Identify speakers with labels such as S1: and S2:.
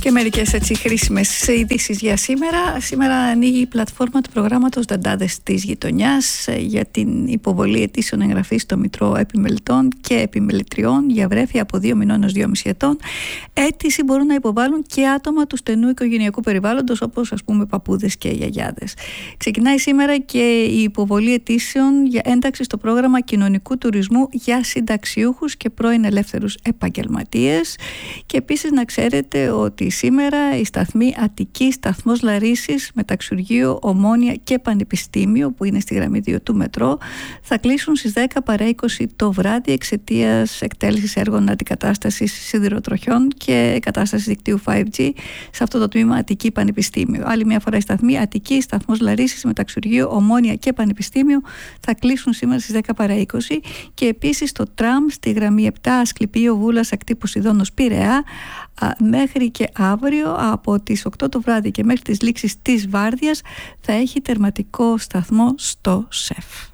S1: Και μερικές έτσι χρήσιμες ειδήσεις για σήμερα. Σήμερα ανοίγει η πλατφόρμα του προγράμματος Δαντάδες της Γειτονιάς για την υποβολή αιτήσεων εγγραφής στο Μητρό Επιμελητών και Επιμελητριών για βρέφεια από 2 μηνών έως 2,5 ετών. Αίτηση μπορούν να υποβάλουν και άτομα του στενού οικογενειακού περιβάλλοντος, όπως ας πούμε παππούδες και γιαγιάδες. Ξεκινάει σήμερα και η υποβολή αιτήσεων για ένταξη στο πρόγραμμα κοινωνικού τουρισμού για συνταξιούχους και πρώην ελεύθερους επαγγελματίες. Και επίσης να ξέρετε ότι σήμερα η σταθμή Αττική, σταθμός Λαρίσης, Μεταξουργείο, Ομόνια και Πανεπιστήμιο, που είναι στη γραμμή 2 του Μετρό, θα κλείσουν στις 10 παρά 20 το βράδυ εξαιτίας εκτέλεσης έργων αντικατάστασης σιδηροτροχιών και εγκατάστασης δικτύου 5G σε αυτό το τμήμα Αττική Πανεπιστήμιο. Άλλη μια φορά η σταθμή Αττική, σταθμός Λαρίσης, Μεταξουργείο, Ομόνια και Πανεπιστήμιο θα κλείσουν σήμερα στις 10 παρά 20, και επίσης το τραμ στη γραμμή 7 Ασκληπείο Βούλας Ακτή Ποσειδώνος Πειραιά μέχρι και αύριο από τις 8 το βράδυ και μέχρι τις λήξεις της βάρδιας θα έχει τερματικό σταθμό στο ΣΕΦ.